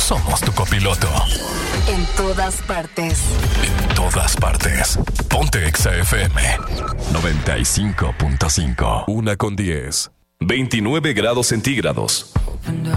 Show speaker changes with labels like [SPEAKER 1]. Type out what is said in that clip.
[SPEAKER 1] somos tu copiloto.
[SPEAKER 2] En todas partes.
[SPEAKER 1] En todas partes. Ponte Exa FM 95.5. 1:10.
[SPEAKER 3] 29 grados centígrados.